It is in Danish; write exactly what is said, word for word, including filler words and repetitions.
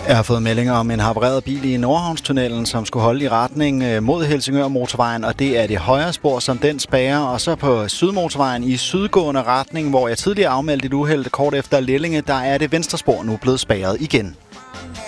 Jeg har fået meldinger om en havareret bil i Nordhavnstunnelen, som skulle holde i retning mod Helsingør motorvejen, og det er det højre spor, som den spærrer. Og så på Sydmotorvejen i sydgående retning, hvor jeg tidligere afmeldte et uheld kort efter Lellinge, der er det venstre spor nu blevet spærret igen.